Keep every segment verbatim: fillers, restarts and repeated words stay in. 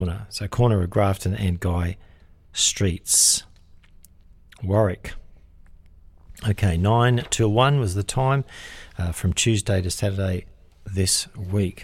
So corner of Grafton and Guy Streets, Warwick. Okay, nine till one was the time uh, from Tuesday to Saturday this week.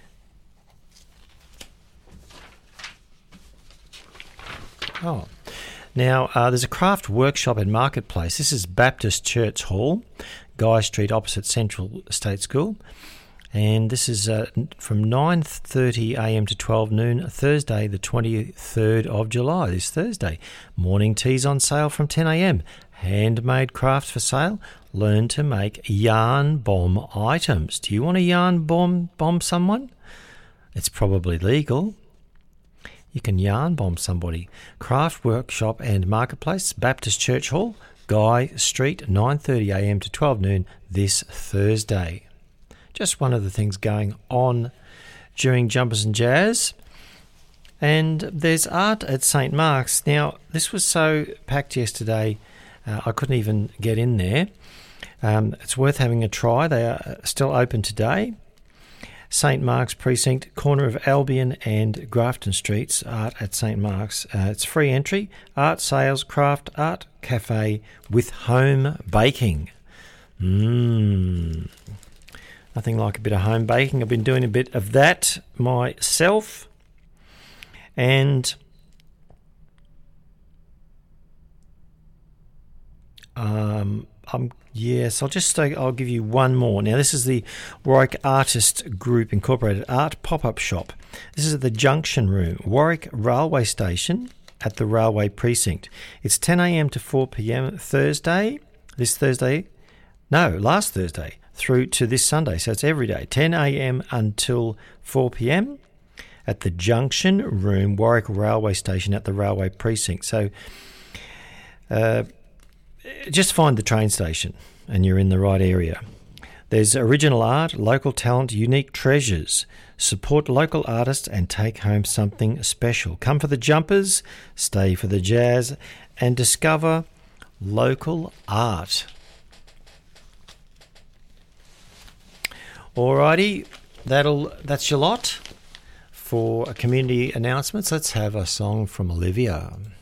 Oh, now uh, there's a craft workshop and marketplace. This is Baptist Church Hall, Guy Street, opposite Central State School. And this is uh, from nine thirty a m to twelve noon, Thursday the twenty-third of July, this Thursday. Morning teas on sale from ten a m. Handmade crafts for sale. Learn to make yarn bomb items. Do you want to yarn bomb, bomb someone? It's probably legal. You can yarn bomb somebody. Craft workshop and marketplace, Baptist Church Hall, Guy Street, nine thirty a m to twelve noon this Thursday. Just one of the things going on during Jumpers and Jazz. And there's art at Saint Mark's. Now, this was so packed yesterday, uh, I couldn't even get in there. Um, it's worth having a try. They are still open today. Saint Mark's Precinct, corner of Albion and Grafton Streets, art at Saint Mark's. Uh, it's free entry, art sales, craft, art cafe with home baking. Mmm. Nothing like a bit of home baking. I've been doing a bit of that myself. And um, I'm yes, I'll just say, I'll give you one more. Now, this is the Warwick Artist Group Incorporated Art Pop-Up Shop. This is at the Junction Room, Warwick Railway Station at the Railway Precinct. It's ten a m to four p m Thursday, this Thursday, no, last Thursday, through to this Sunday. So it's every day, ten a m until four p m at the Junction Room, Warwick Railway Station at the Railway Precinct. So uh, just find the train station and you're in the right area. There's original art, local talent, unique treasures. Support local artists and take home something special. Come for the jumpers, stay for the jazz, and discover local art. Alrighty, that'll that's your lot for community announcements. Let's have a song from Olivia.